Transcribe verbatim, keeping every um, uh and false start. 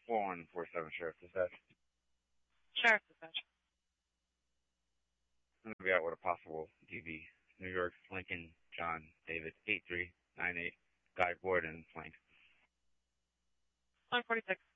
four one four seven, Sheriff Dispatch. Sheriff Dispatch. I'm going to be out with a possible D V. New York, Lincoln, John, David, eight three nine eight, Guy Borden, flank. one forty-six.